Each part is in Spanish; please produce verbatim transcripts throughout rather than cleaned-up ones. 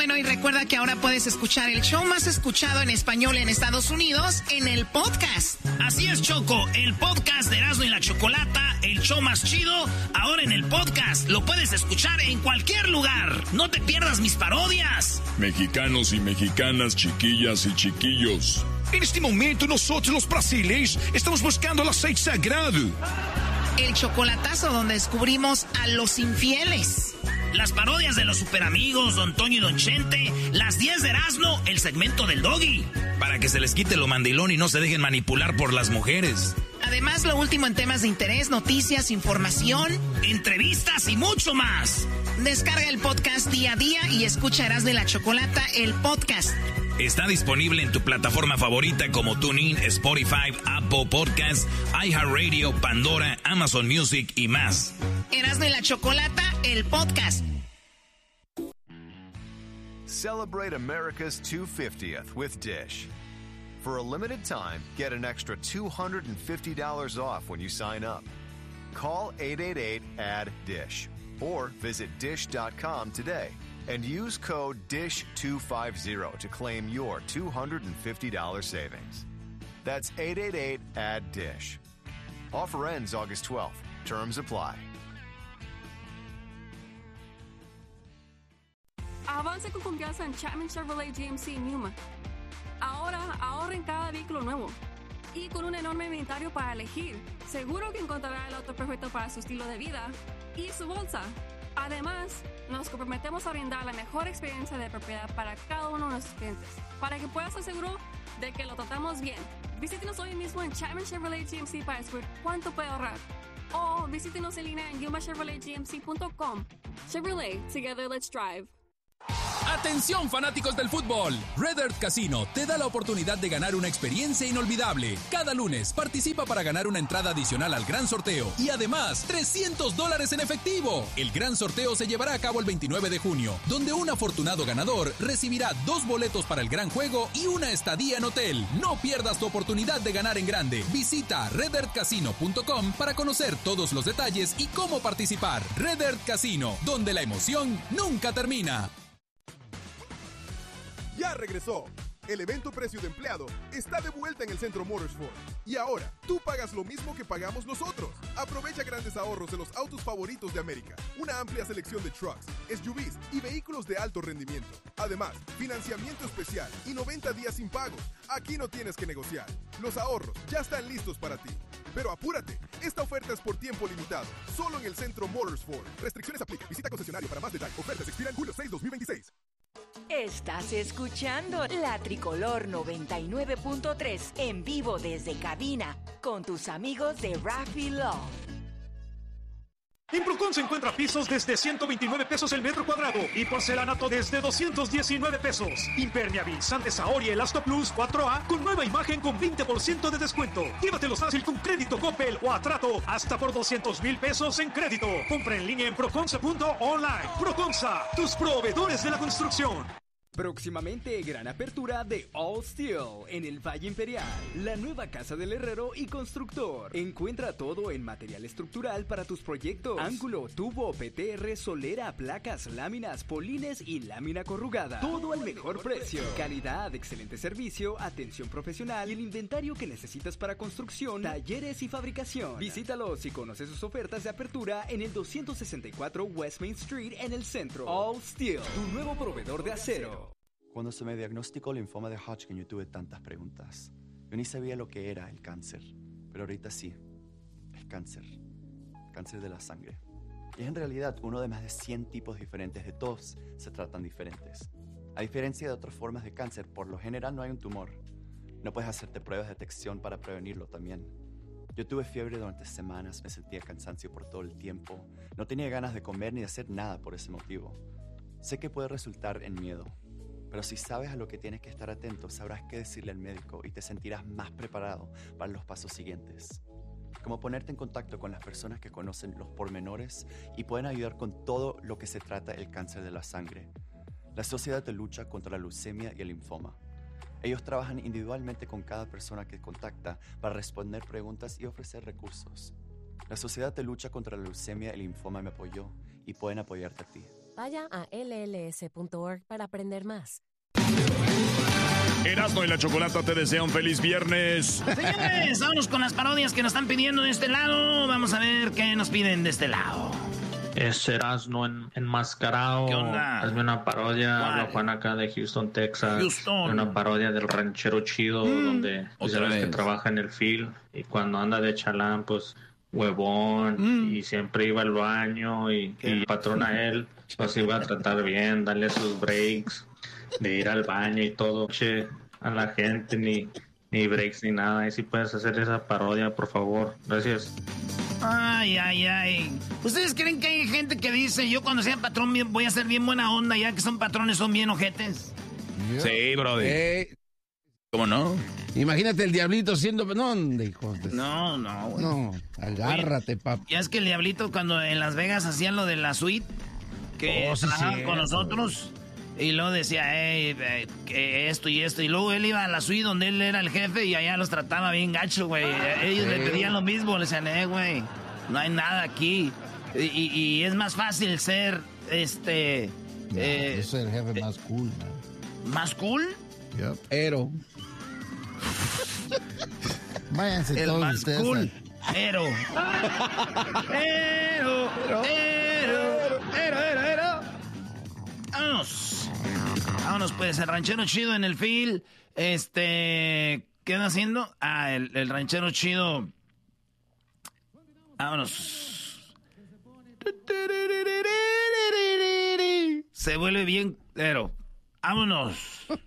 Bueno, y recuerda que ahora puedes escuchar el show más escuchado en español en Estados Unidos en el podcast. Así es, Choco, el podcast de Erasmo y la Chocolata, el show más chido, ahora en el podcast. Lo puedes escuchar en cualquier lugar. No te pierdas mis parodias. Mexicanos y mexicanas, chiquillas y chiquillos. En este momento nosotros los brasileños estamos buscando el aceite sagrado. El chocolatazo donde descubrimos a los infieles. Las parodias de los superamigos, Don Toño y Don Chente. Las diez de Erasmo, el segmento del Doggy. Para que se les quite lo mandilón y no se dejen manipular por las mujeres. Además, lo último en temas de interés, noticias, información, entrevistas y mucho más. Descarga el podcast día a día y escucha Erasmo y la Chocolata, el podcast. Está disponible en tu plataforma favorita como TuneIn, Spotify, Apple Podcasts, iHeartRadio, Pandora, Amazon Music y más. Erasmo y la Chocolata, el podcast. Celebrate America's two hundred fiftieth with Dish. For a limited time, get an extra two hundred fifty dollars off when you sign up. Call eight eight eight, A D D I S H or visit dish dot com today and use code D I S H two fifty to claim your two hundred fifty dollars savings. That's eight eight eight, A D D I S H. Offer ends August twelfth. Terms apply. Avance con confianza en Chapman Chevrolet G M C Newman. Ahora ahorra en cada vehículo nuevo. Y con un enorme inventario para elegir, seguro que encontrará el auto perfecto para su estilo de vida y su bolsa. Además, nos comprometemos a brindar la mejor experiencia de propiedad para cada uno de nuestros clientes, para que puedas estar seguro de que lo tratamos bien. Visítenos hoy mismo en Chapman Chevrolet G M C para descubrir cuánto puede ahorrar. O visítenos en línea en yuma chevrolet g m c punto com. Chevrolet, together let's drive. Atención fanáticos del fútbol, Red Earth Casino te da la oportunidad de ganar una experiencia inolvidable. Cada lunes participa para ganar una entrada adicional al gran sorteo y además trescientos dólares en efectivo. El gran sorteo se llevará a cabo el veintinueve de junio, donde un afortunado ganador recibirá dos boletos para el gran juego y una estadía en hotel. No pierdas tu oportunidad de ganar en grande. Visita red earth casino punto com para conocer todos los detalles y cómo participar. Red Earth Casino, donde la emoción nunca termina. Ya regresó. El evento Precio de Empleado está de vuelta en el Centro Motorsport. Y ahora, tú pagas lo mismo que pagamos nosotros. Aprovecha grandes ahorros en los autos favoritos de América. Una amplia selección de trucks, S U Vs y vehículos de alto rendimiento. Además, financiamiento especial y noventa días sin pagos. Aquí no tienes que negociar. Los ahorros ya están listos para ti. Pero apúrate, esta oferta es por tiempo limitado. Solo en el Centro Motorsport. Restricciones aplican. Visita concesionario para más detalles. Ofertas expiran julio seis, dos mil veintiséis. Estás escuchando La Tricolor noventa y nueve punto tres en vivo desde cabina con tus amigos de Raffy Love. En Procon se encuentra pisos desde ciento veintinueve pesos el metro cuadrado y porcelanato desde doscientos diecinueve pesos. Impermeabilizante Saori Elasto Plus cuatro A con nueva imagen con veinte por ciento de descuento. Llévatelos fácil con crédito Coppel o a trato hasta por doscientos mil pesos en crédito. Compra en línea en proconsa punto online. Proconsa, tus proveedores de la construcción. Próximamente, gran apertura de All Steel en el Valle Imperial, la nueva casa del herrero y constructor. Encuentra todo en material estructural para tus proyectos: ángulo, tubo, P T R, solera, placas, láminas, polines y lámina corrugada. Todo al mejor precio. Calidad, excelente servicio, atención profesional y el inventario que necesitas para construcción, talleres y fabricación. Visítalos y conoce sus ofertas de apertura en el doscientos sesenta y cuatro West Main Street en el centro. All Steel, tu nuevo proveedor de acero. Cuando se me diagnosticó linfoma de Hodgkin, yo tuve tantas preguntas. Yo ni sabía lo que era el cáncer, pero ahorita sí. Es cáncer. Cáncer de la sangre. Y es en realidad uno de más de cien tipos diferentes. De todos se tratan diferentes. A diferencia de otras formas de cáncer, por lo general no hay un tumor. No puedes hacerte pruebas de detección para prevenirlo también. Yo tuve fiebre durante semanas, me sentía cansancio por todo el tiempo. No tenía ganas de comer ni de hacer nada por ese motivo. Sé que puede resultar en miedo. Pero si sabes a lo que tienes que estar atento, sabrás qué decirle al médico y te sentirás más preparado para los pasos siguientes. Como ponerte en contacto con las personas que conocen los pormenores y pueden ayudar con todo lo que se trata el cáncer de la sangre. La Sociedad de Lucha contra la Leucemia y el Linfoma. Ellos trabajan individualmente con cada persona que contacta para responder preguntas y ofrecer recursos. La Sociedad de Lucha contra la Leucemia y el Linfoma me apoyó y pueden apoyarte a ti. Vaya a L L S punto org para aprender más. Erasmo y la Chocolata te desea un feliz viernes. Señores, vámonos con las parodias que nos están pidiendo de este lado. Vamos a ver qué nos piden de este lado. Es Erasmo en, enmascarado. ¿Qué onda? Hazme una parodia. Habla Juan acá de Houston, Texas. Houston. Una parodia del ranchero chido, mm, donde pues, ya ves que trabaja en el field. Y cuando anda de chalán, pues huevón. Mm. Y siempre iba al baño. Y, y el patrón a él, pues iba a tratar bien, darle sus breaks. De ir al baño y todo, che, a la gente, ni, ni breaks ni nada. Y si puedes hacer esa parodia, por favor. Gracias. Ay, ay, ay. ¿Ustedes creen que hay gente que dice, yo cuando sea patrón voy a ser bien buena onda, ya que son patrones, son bien ojetes? Sí, brody. Eh, ¿Cómo no? Imagínate el diablito siendo... No, hijo de... No, no, güey. No, agárrate, papá. Ya es que el diablito cuando en Las Vegas hacían lo de la suite, que oh, sí, trabajaban sí, con nosotros... Y luego decía, hey, eh, esto y esto. Y luego él iba a la suite donde él era el jefe y allá los trataba bien gacho, güey. Ellos sí. le pedían lo mismo, le decían, eh, güey, no hay nada aquí. Y, y, y es más fácil ser, este... No, eh, yo soy el jefe eh, más cool, man. ¿Más cool? Yep. Ero. Váyanse el todos más ustedes. Cool. Ero. Ero. Ero. Ero. Ero. Ero. Ero. Vámonos. Vámonos, pues, el ranchero chido en el field. Este. ¿Qué anda haciendo? Ah, el, el ranchero chido. Vámonos. Se vuelve bien. Pero. Vámonos.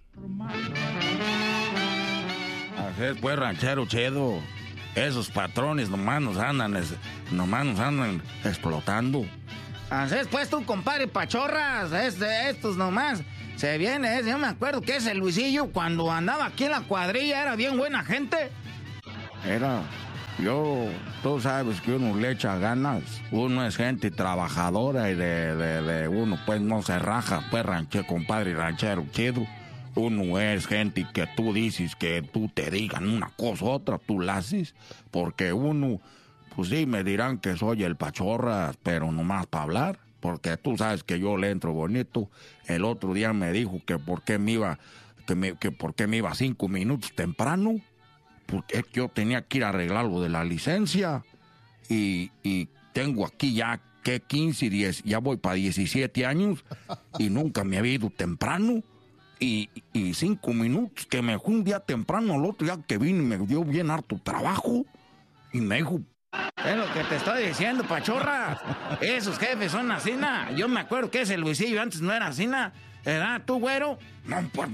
Así es, pues, ranchero chido. Esos patrones nomás nos andan, nomás nos andan explotando. Así es, pues, tú, compadre Pachorras, este, estos nomás. Se viene, ese, yo me acuerdo que ese Luisillo, cuando andaba aquí en la cuadrilla, era bien buena gente. Era, yo, tú sabes que uno le echa ganas. Uno es gente trabajadora y de, de, de uno, pues, no se raja, pues, ranchero, compadre ranchero chido. Uno es gente que tú dices que tú te digan una cosa u otra, tú la haces, porque uno... Pues sí, me dirán que soy el Pachorras, pero nomás para hablar, porque tú sabes que yo le entro bonito. El otro día me dijo que por qué me iba, que, me, que por qué me iba cinco minutos temprano, porque yo tenía que ir a arreglar lo de la licencia, y, y tengo aquí ya, que quince, diez, ya voy para diecisiete años, y nunca me había ido temprano, y, y cinco minutos, que me fue un día temprano, el otro día que vine me dio bien harto trabajo, y me dijo... Es lo que te estoy diciendo, Pachorra. Esos jefes son asina. Yo me acuerdo que ese Luisillo antes no era asina. ¿Verdad, tú, güero? No, pues,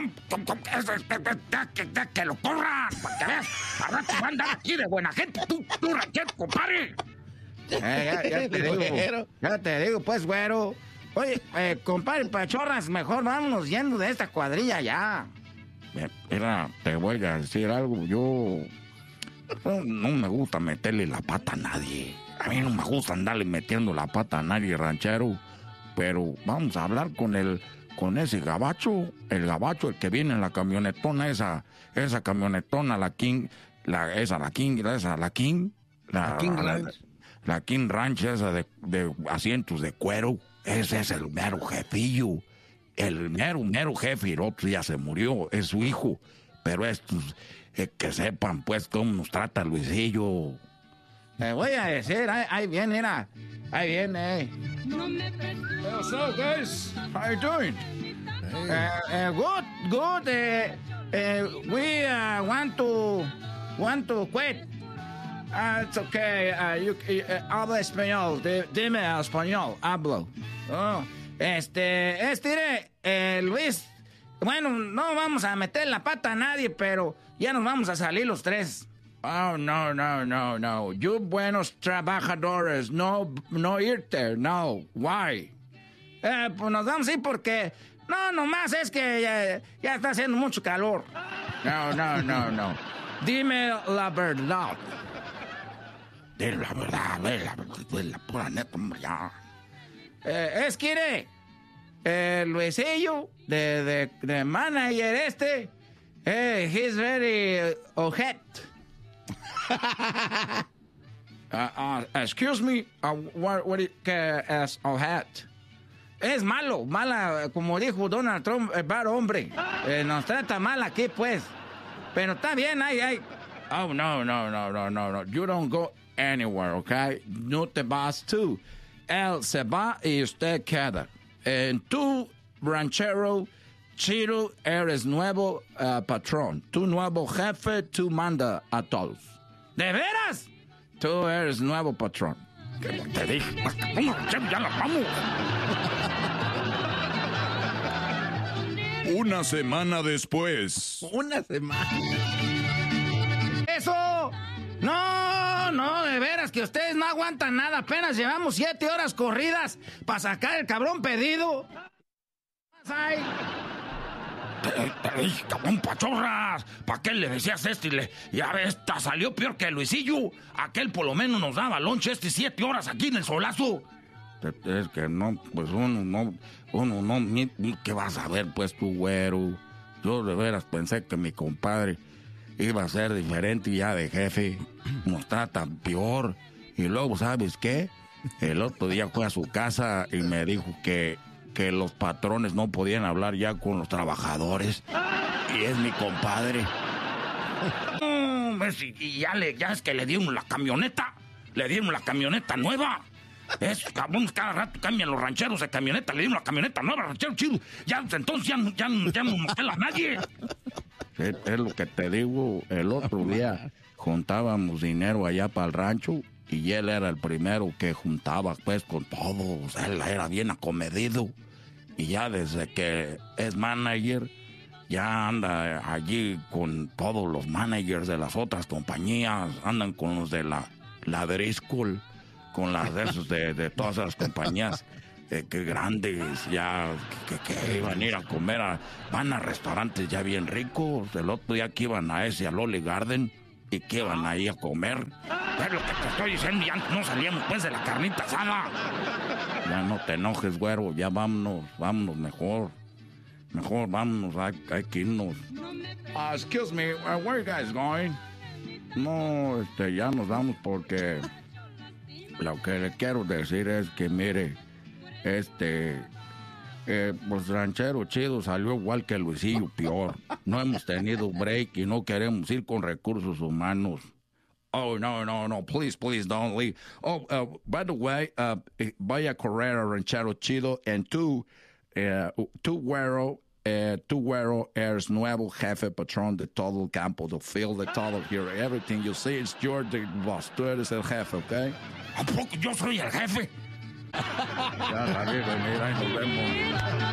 que lo corran, para que veas. Ahora te va a andar aquí de buena gente, tú, tú, ranchero, compadre. Eh, ya, ya te digo, ya te digo, pues, güero. Oye, eh, compadre Pachorras, mejor vámonos yendo de esta cuadrilla ya. Mira, te voy a decir algo, yo... No, no me gusta meterle la pata a nadie. A mí no me gusta andarle metiendo la pata a nadie, ranchero. Pero vamos a hablar con el, con ese gabacho, el gabacho, el que viene en la camionetona, esa, esa camionetona, la King, la, esa, la King, esa, la King, la, la King Ranch, la, la King Ranch, esa de, de asientos de cuero. Ese es el mero jefillo. El mero, mero jefe, el otro ya se murió, es su hijo. Pero estos... Eh, que sepan, pues, cómo nos trata Luisillo. Te voy a decir, ahí, ahí viene, mira. Ahí viene, eh. What's up, guys? How you doing? Hey. Uh, uh, good, good. Uh, uh, we uh, want to, want to quit. Uh, it's okay. Uh, you, uh, habla español. D- dime español. Hablo. Oh, este, este, eh, Luis. Bueno, no vamos a meter la pata a nadie, pero ya nos vamos a salir los tres. Oh, no, no, no, no. You buenos trabajadores, no, no irte, no. Why? Eh, pues nos vamos a ir porque... No, nomás es que ya, ya está haciendo mucho calor. No, no, no, no. Dime la verdad. Dime la verdad, la, la, la pura neta, hombre, ya. Eh, es que... Eh, Luisillo, de, de, de manager este, eh, he's very uh, ojet. uh, uh, excuse me, uh, what, what do you, que es ojet? es malo, mala, como dijo Donald Trump, el bar hombre. Eh, nos trata mal aquí, pues. Pero está bien, ay, ay. Oh, no, no, no, no, no, no. You don't go anywhere, okay? No te vas tú. Él se va y usted queda. En tú, ranchero chido, eres nuevo uh, patrón. Tu nuevo jefe, tú manda a todos. ¿De veras? Tú eres nuevo patrón. ¿Qué te dije? Vamos, ya la vamos. Una semana después. Una semana. ¡Eso! No, no, de veras que ustedes no aguantan nada. Apenas llevamos siete horas corridas para sacar el cabrón pedido. Ay. Te, te dije, cabrón, pachorras. ¿Para qué le decías esto? Y le, ya ves, te salió peor que Luisillo. Aquel por lo menos nos daba lonche este siete horas aquí en el solazo. Es que no, pues uno no, uno no, ni, ¿qué vas a ver, pues, tu güero? Yo de veras pensé que mi compadre iba a ser diferente y ya de jefe nos trata peor. Y luego, ¿sabes qué? El otro día fue a su casa y me dijo que, que los patrones no podían hablar ya con los trabajadores. Y es mi compadre. No, ves, y, y ya, le, ya es que le dieron la camioneta. Le dieron la camioneta nueva. Es, cabrón, cada rato cambian los rancheros de camioneta. Le dieron la camioneta nueva, ranchero chido. Ya, entonces ya, ya, ya no nos pela nadie. Es, es lo que te digo. El otro día juntábamos dinero allá para el rancho y él era el primero que juntaba, pues, con todos. Él era bien acomedido. Y ya desde que es manager, ya anda allí con todos los managers de las otras compañías. Andan con los de la, la Driscoll, con las de, esos de, de todas las compañías eh, que grandes, ya que, que iban a ir a comer, a, van a restaurantes ya bien ricos. El otro día que iban a ese, al Olive Garden, y que iban ahí a comer. Es lo que te estoy diciendo, ya no salíamos pues de la carnita asada. Ya no te enojes, güero, ya vámonos, vámonos mejor. Mejor vámonos, hay, hay que irnos. Uh, excuse me, uh, where are you guys going? No, este, ya nos vamos porque lo que le quiero decir es que, mire, este, eh, pues Ranchero Chido salió igual que Luisillo, peor. No hemos tenido break y no queremos ir con recursos humanos. Oh, no, no, no, please, please don't leave. Oh, uh, by the way, uh, vaya a correr a Ranchero Chido and tú, uh, tú güero, uh, tú güero eres nuevo jefe patrón de todo el campo, the field, de todo here. Everything you see is your the boss. Tú eres el jefe, ¿ok? ¿A poco yo soy el jefe? Ya, Javier, mira, nos vemos.